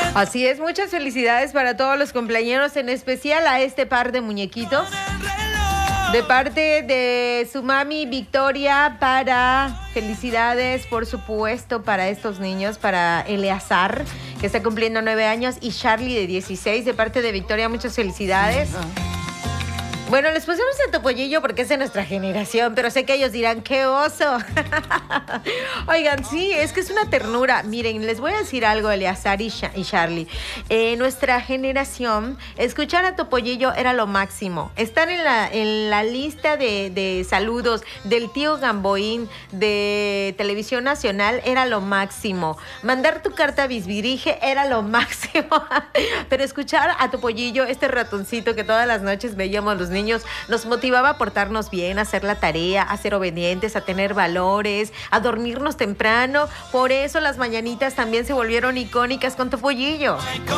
Así es, muchas felicidades para todos los cumpleañeros, en especial a este par de muñequitos. De parte de su mami Victoria, felicidades, por supuesto, para estos niños, para Eleazar, que está cumpliendo 9 años, y Charlie, de 16, de parte de Victoria, muchas felicidades. Bueno, les pusimos el topollillo porque es de nuestra generación, pero sé que ellos dirán, ¡qué oso! Oigan, sí, es que es una ternura. Miren, les voy a decir algo, Eleazar y Charlie. Nuestra generación, escuchar a Topollillo era lo máximo. Estar en la lista de saludos del tío Gamboín de Televisión Nacional era lo máximo. Mandar tu carta a Bisbirige era lo máximo. Pero escuchar a Topollillo, este ratoncito que todas las noches veíamos los niños, nos motivaba a portarnos bien, a hacer la tarea, a ser obedientes, a tener valores, a dormirnos temprano. Por eso las mañanitas también se volvieron icónicas con Topollillo.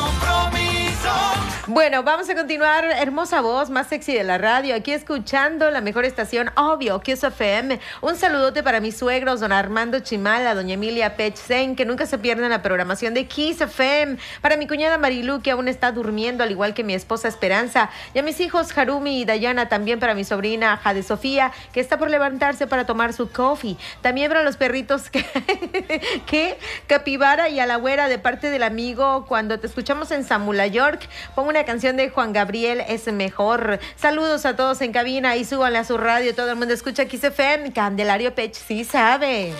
Bueno, vamos a continuar. Hermosa voz, más sexy de la radio, aquí escuchando la mejor estación, obvio, Kiss FM. Un saludote para mis suegros, don Armando Chimala, doña Emilia Pechsen, que nunca se pierden la programación de Kiss FM. Para mi cuñada Marilu, que aún está durmiendo, al igual que mi esposa Esperanza. Y a mis hijos Harumi y Dayana. También para mi sobrina Jade Sofía, que está por levantarse para tomar su coffee. También para los perritos que Capibara y a la güera, de parte del amigo. Cuando te escuchamos en Samula, York, pongo una canción de Juan Gabriel, Es Mejor. Saludos a todos en cabina y súbanle a su radio. Todo el mundo escucha Kiss FM. Candelario Pech sí sabe.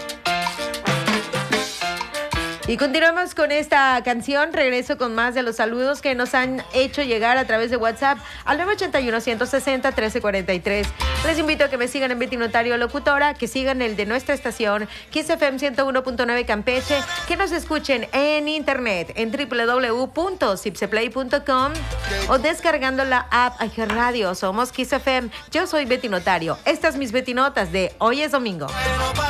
Y continuamos con esta canción. Regreso con más de los saludos que nos han hecho llegar a través de WhatsApp al 981-160-1343. Les invito a que me sigan en Betty Notario Locutora, que sigan el de nuestra estación Kiss FM 101.9 Campeche, que nos escuchen en internet en www.cipseplay.com o descargando la app iHeartRadio. Somos Kiss FM. Yo soy Betty Notario. Estas mis Betty Notas de Hoy es Domingo.